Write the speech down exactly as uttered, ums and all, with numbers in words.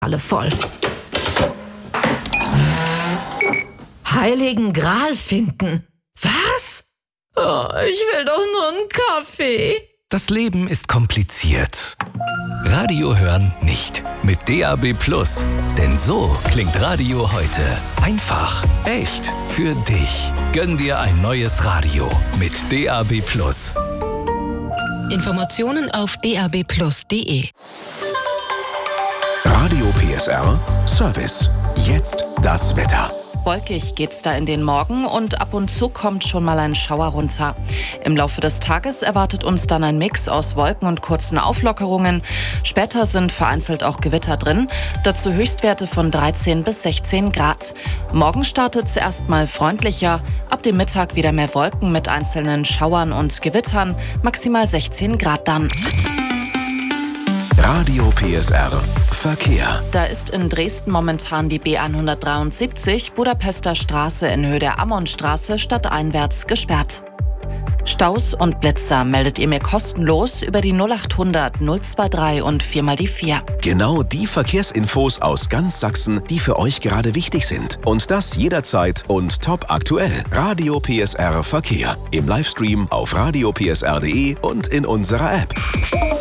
alle voll. Heiligen Gral finden. Was? Oh, ich will doch nur einen Kaffee. Das Leben ist kompliziert. Radio hören nicht. Mit D A B Plus. Denn so klingt Radio heute. Einfach, echt, für dich. Gönn dir ein neues Radio mit D A B Plus. Informationen auf d a b plus punkt d e. Radio P S R Service. Jetzt das Wetter. Wolkig geht's da in den Morgen und ab und zu kommt schon mal ein Schauer runter. Im Laufe des Tages erwartet uns dann ein Mix aus Wolken und kurzen Auflockerungen. Später sind vereinzelt auch Gewitter drin. Dazu Höchstwerte von dreizehn bis sechzehn Grad. Morgen startet es erstmal freundlicher. Ab dem Mittag wieder mehr Wolken mit einzelnen Schauern und Gewittern. Maximal sechzehn Grad dann. Radio P S R Verkehr. Da ist in Dresden momentan die B hundertdreiundsiebzig, Budapester Straße in Höhe der Ammonstraße stadteinwärts gesperrt. Staus und Blitzer meldet ihr mir kostenlos über die null achthundert null dreiundzwanzig und vier mal die vier. Genau die Verkehrsinfos aus ganz Sachsen, die für euch gerade wichtig sind. Und das jederzeit und top aktuell. Radio P S R Verkehr. Im Livestream auf radio p s r punkt d e und in unserer App.